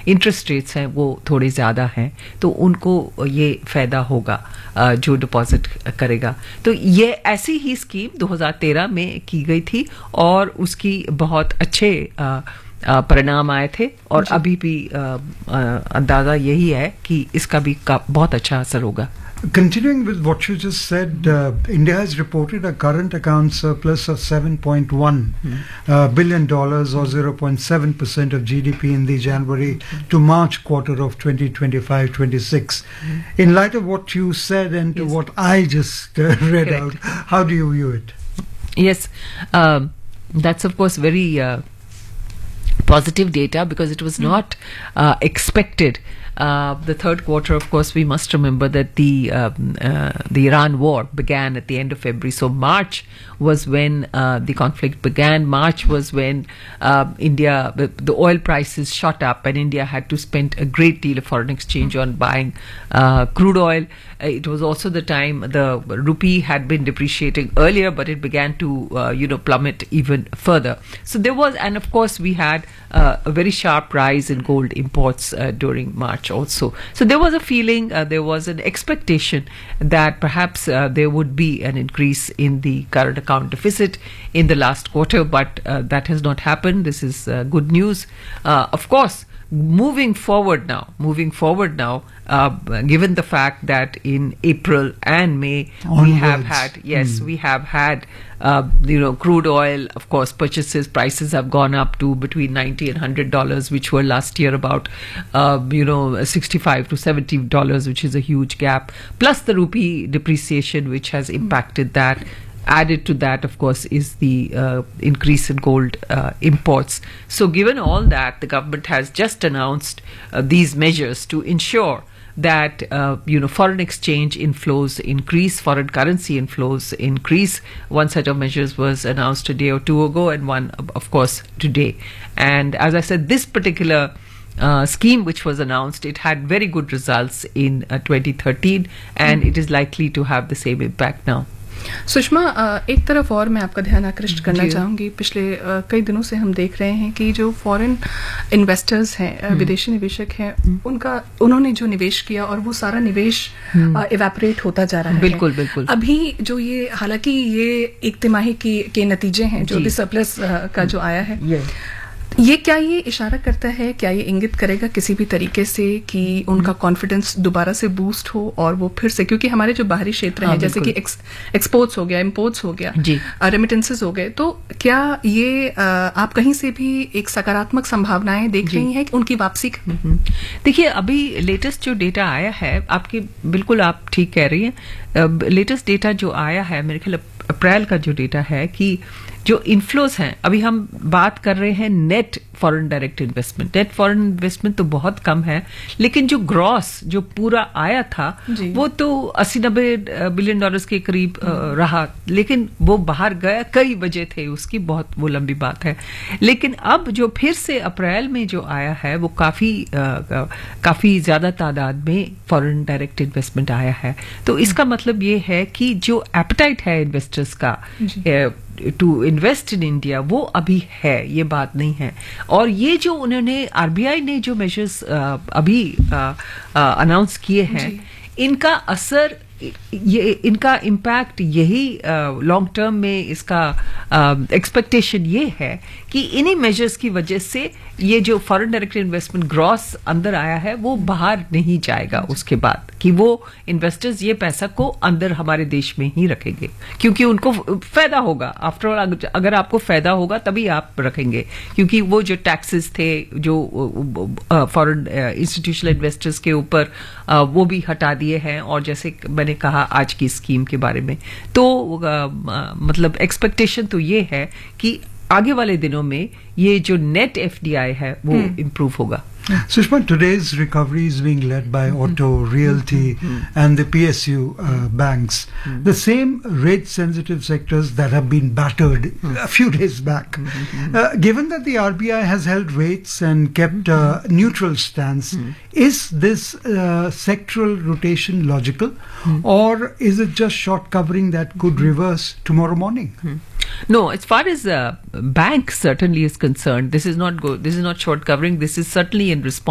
Interest rates हैं वो थोड़े ज़्यादा हैं, तो उनको ये फ़ायदा होगा जो डिपॉजिट करेगा। तो ये ऐसी ही स्कीम 2013 में की गई थी और उसकी बहुत अच्छे परिणाम आए थे, और अभी भी अंदाज़ा यही है कि इसका भी बहुत अच्छा असर होगा। Continuing with what you just said, India has reported a current account surplus of $7.1 billion or 0.7% of GDP in the January to March quarter of 2025-26. In light of what you said and to what I just read out, how do you view it? Yes, that's of course very positive data, because it was not expected. The third quarter, of course, we must remember that the Iran war began at the end of February. So March was when the conflict began. March was when the oil prices shot up, and India had to spend a great deal of foreign exchange on buying crude oil. It was also the time the rupee had been depreciating earlier, but it began to plummet even further. So there was, and of course we had a very sharp rise in gold imports during March also. So there was a feeling, there was an expectation that perhaps there would be an increase in the current account deficit in the last quarter, but that has not happened. This is good news. Of course, moving forward now, given the fact that in April and May we have had crude oil, of course, prices have gone up to between $90 and $100, which were last year about $65 to $70, which is a huge gap, plus the rupee depreciation, which has impacted that. Added to that, of course, is the increase in gold imports. So given all that, the government has just announced these measures to ensure that foreign exchange inflows increase, foreign currency inflows increase. One set of measures was announced a day or two ago, and one, of course, today. And as I said, this particular scheme which was announced, it had very good results in 2013, and it is likely to have the same impact now. Sushma, एक तरफ और मैं आपका ध्यान आकृष्ट करना चाहूँगी। पिछले कई दिनों से हम देख रहे हैं कि जो फॉरेन इन्वेस्टर्स हैं, विदेशी निवेशक हैं, उन्होंने जो निवेश किया और वो सारा निवेश इवेपोरेट होता जा रहा है। बिल्कुल बिल्कुल। अभी जो ये, हालांकि ये एक तिमाही के नतीजे हैं जो सरप्लस का जो आया है, ये क्या ये इशारा करता है, क्या ये इंगित करेगा किसी भी तरीके से कि उनका कॉन्फिडेंस दोबारा से बूस्ट हो और वो फिर से, क्योंकि हमारे जो बाहरी क्षेत्र हैं जैसे कि एक्सपोर्ट्स हो गया, इम्पोर्ट्स हो गया, रेमिटेंसेस हो गए, तो क्या ये आप कहीं से भी एक सकारात्मक संभावनाएं देख रही हैं कि उनकी वापसी? देखिए, अभी लेटेस्ट जो डेटा आया है, बिल्कुल आप ठीक कह रही हैं। लेटेस्ट डेटा जो आया है, मेरे ख्याल अप्रैल का जो डेटा है, कि जो इन्फ्लोज हैं, अभी हम बात कर रहे हैं net foreign direct investment. Net foreign investment तो बहुत कम है, लेकिन जो ग्रॉस जो पूरा आया था वो तो 80-90 बिलियन डॉलर्स के करीब रहा, लेकिन वो बाहर गया, कई वजह थे उसकी, बहुत वो लंबी बात है। लेकिन अब जो फिर से अप्रैल में जो आया है, वो काफी ज्यादा तादाद में फॉरेन डायरेक्ट इन्वेस्टमेंट आया है। तो इसका मतलब ये है कि जो एपेटाइट है इन्वेस्टर्स का टू इन्वेस्ट इन इंडिया, वो अभी है, ये बात नहीं है। और ये जो उन्होंने, आरबीआई ने जो मेजर्स अभी अनाउंस किए हैं, इनका असर, इनका इम्पैक्ट यही लॉन्ग टर्म में, इसका एक्सपेक्टेशन ये है कि इन्हीं मेजर्स की वजह से ये जो फॉरेन डायरेक्ट इन्वेस्टमेंट ग्रॉस अंदर आया है, वो बाहर नहीं जाएगा उसके बाद, कि वो इन्वेस्टर्स ये पैसा को अंदर हमारे देश में ही रखेंगे, क्योंकि उनको फायदा होगा। आफ्टर ऑल, अगर आपको फायदा होगा तभी आप रखेंगे, क्योंकि वो जो टैक्सेस थे जो फॉरेन इंस्टीट्यूशनल इन्वेस्टर्स के ऊपर, वो भी हटा दिए हैं। और जैसे मैंने कहा आज की स्कीम के बारे में, तो मतलब एक्सपेक्टेशन तो ये है कि आगे वाले दिनों में ये जो नेट एफडीआई है वो इम्प्रूव होगा। Sushma, today's recovery is being led by auto, realty, and the PSU banks. The same rate-sensitive sectors that have been battered a few days back. Given that the RBI has held rates and kept a neutral stance, is this sectoral rotation logical, or is it just short covering that could reverse tomorrow morning? No, as far as bank certainly is concerned, this is not short covering. This is certainly in response